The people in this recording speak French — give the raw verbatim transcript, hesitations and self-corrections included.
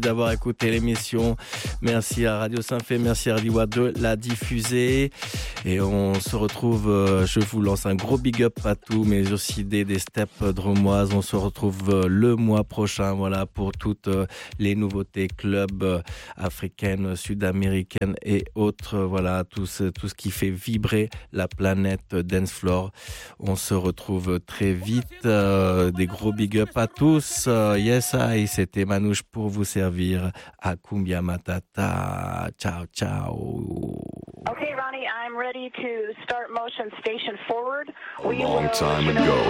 d'avoir écouté l'émission. Merci à Radio Saint-Fé, merci à Radio de la diffuser. Et on se retrouve, euh, je vous lance un gros big up à tous, mais aussi des, des steppes dromoises. On se retrouve euh, le mois prochain, voilà, pour toutes euh, les nouveautés clubs euh, africaines, sud-américaines et autres. Voilà, tout ce, tout ce qui fait vibrer la planète dance floor. On se retrouve très vite. Euh, des gros big up à tous. Euh, yes, I, c'était Manouche pour vous servir à Kumbia Matata. Ciao, ciao. Okay, Ronnie, I'm ready to start motion station forward. A long time ago,